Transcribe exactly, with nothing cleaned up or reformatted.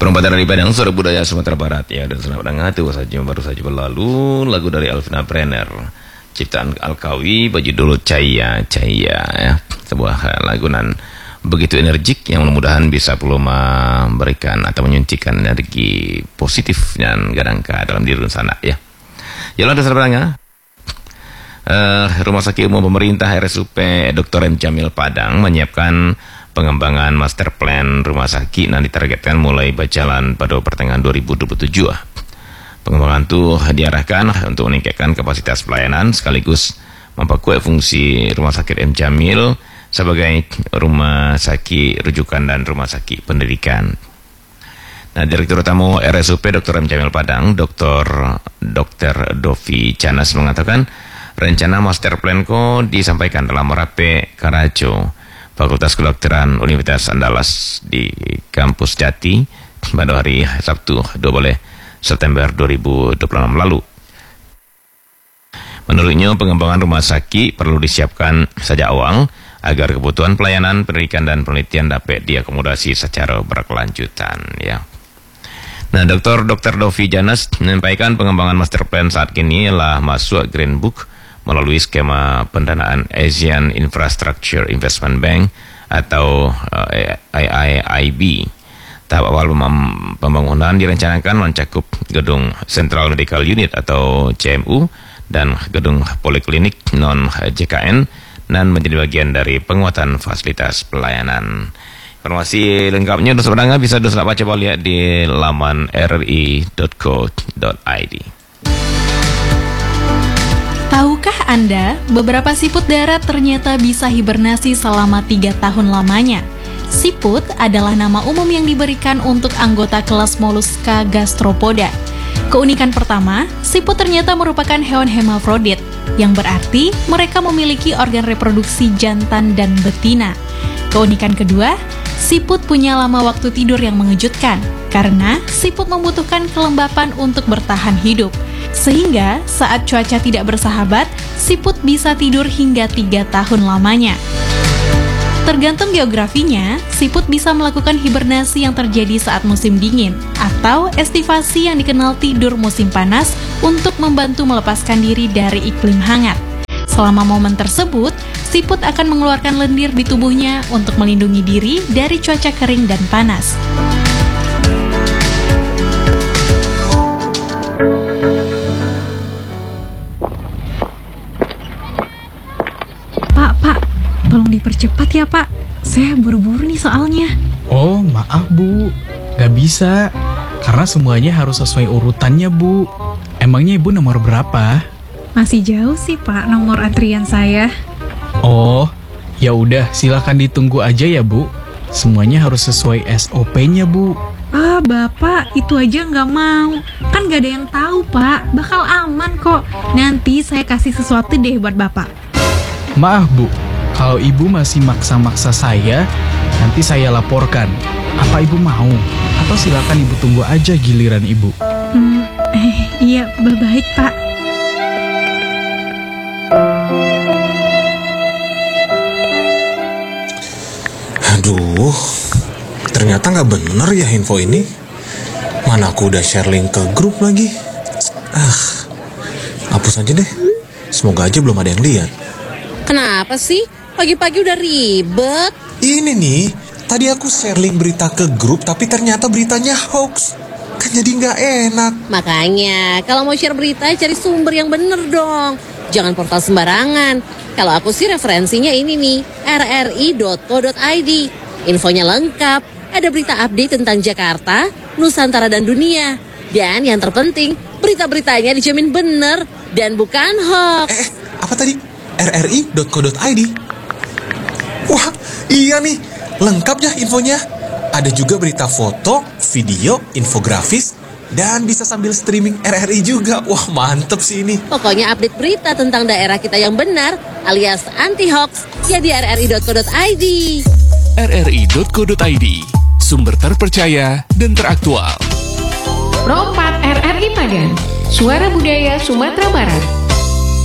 Perempatan dari Padang, suara budaya Sumatera Barat. Ya, dan selamat datang itu saja baru saja berlalu lagu dari Alvina Brenner, ciptaan Alkawi, baju dulu Caya Caya ya. Sebuah lagu nan begitu energik yang mudah-mudahan bisa perlu memberikan atau menyuntikkan energi positif dan gadangka dalam diri sana ya. Jalan dasar Padang. Uh, Rumah Sakit Umum Pemerintah R S U P Doktor M. Jamil Padang menyiapkan pengembangan master plan rumah sakit yang ditargetkan mulai berjalan pada pertengahan dua ribu dua puluh tujuh. Pengembangan itu diarahkan untuk meningkatkan kapasitas pelayanan sekaligus memperkuat fungsi Rumah Sakit M. Jamil sebagai rumah sakit rujukan dan rumah sakit pendidikan. Nah, Direktur Utama R S U P Doktor M. Jamil Padang, Doktor Dokter Dovi Canas mengatakan rencana master plan ko disampaikan dalam Merape Karajo, Fakultas Kedokteran Universitas Andalas di Kampus Jati pada hari Sabtu dua belas September dua ribu dua puluh enam lalu. Menurutnya, pengembangan rumah sakit perlu disiapkan sejak awal agar kebutuhan pelayanan, pendidikan dan penelitian dapat diakomodasi secara berkelanjutan ya. Nah, Doktor Dokter Dovi Janas menyampaikan pengembangan master plan saat ini telah masuk Green Book melalui skema pendanaan Asian Infrastructure Investment Bank atau uh, A I I B. Tahap awal pembangunan direncanakan mencakup gedung Central Medical Unit atau C M U dan gedung Poliklinik non-J K N dan menjadi bagian dari penguatan fasilitas pelayanan. Informasi lengkapnya dosa pedangga bisa dosa baca lihat di laman r r i dot co dot i d. Tahukah Anda, beberapa siput darat ternyata bisa hibernasi selama tiga tahun lamanya. Siput adalah nama umum yang diberikan untuk anggota kelas Mollusca gastropoda. Keunikan pertama, siput ternyata merupakan hewan hermafrodit, yang berarti mereka memiliki organ reproduksi jantan dan betina. Keunikan kedua, siput punya lama waktu tidur yang mengejutkan, karena siput membutuhkan kelembapan untuk bertahan hidup. Sehingga saat cuaca tidak bersahabat, siput bisa tidur hingga tiga tahun lamanya. Tergantung geografinya, siput bisa melakukan hibernasi yang terjadi saat musim dingin, atau estivasi yang dikenal tidur musim panas untuk membantu melepaskan diri dari iklim hangat. Selama momen tersebut, siput akan mengeluarkan lendir di tubuhnya untuk melindungi diri dari cuaca kering dan panas. Pak, Pak, tolong dipercepat ya Pak. Saya buru-buru nih soalnya. Oh, maaf Bu, gak bisa. Karena semuanya harus sesuai urutannya Bu. Emangnya Ibu nomor berapa? Masih jauh sih Pak nomor antrian saya. Oh, ya udah silakan ditunggu aja ya Bu. Semuanya harus sesuai S O P-nya Bu. Ah, Bapak, itu aja nggak mau. Kan gak ada yang tahu Pak. Bakal aman kok. Nanti saya kasih sesuatu deh buat Bapak. Maaf Bu, kalau Ibu masih maksa-maksa saya, nanti saya laporkan. Apa Ibu mau? Atau silakan Ibu tunggu aja giliran Ibu. Hmm, eh, iya, baik Pak. Aduh, ternyata nggak bener ya info ini. Mana aku udah share link ke grup lagi. Ah, hapus aja deh. Semoga aja belum ada yang lihat. Kenapa sih? Pagi-pagi udah ribet. Ini nih, tadi aku share link berita ke grup, tapi ternyata beritanya hoax. Kan jadi nggak enak. Makanya, kalau mau share berita, cari sumber yang bener dong. Jangan portal sembarangan. Kalau aku sih referensinya ini nih, r r i dot co dot i d. Infonya lengkap, ada berita update tentang Jakarta, Nusantara dan dunia. Dan yang terpenting, berita-beritanya dijamin bener dan bukan hoax. Eh, apa tadi? r r i dot co dot i d. Wah, iya nih, lengkap ya infonya. Ada juga berita foto, video, infografis, dan bisa sambil streaming R R I juga. Wah, mantep sih ini. Pokoknya update berita tentang daerah kita yang benar, alias anti-hoax, ya di r r i dot co dot i d. r r i dot co dot i d, sumber terpercaya dan teraktual. Pro empat R R I Padang, suara budaya Sumatera Barat.